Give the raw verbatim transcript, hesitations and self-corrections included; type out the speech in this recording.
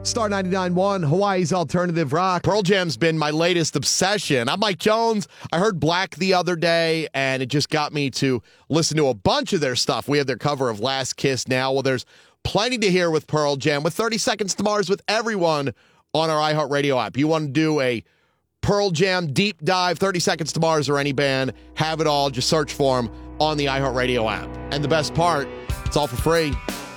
Star ninety-nine point one, Hawaii's alternative rock. Pearl Jam's been my latest obsession. I'm Mike Jones. I heard Black the other day, and it just got me to listen to a bunch of their stuff. We have their cover of Last Kiss now. Well, there's plenty to hear with Pearl Jam, with thirty Seconds to Mars, with everyone on our iHeartRadio app. You want to do a Pearl Jam deep dive, thirty Seconds to Mars, or any band, have it all. Just search for them on the iHeartRadio app. And the best part, it's all for free.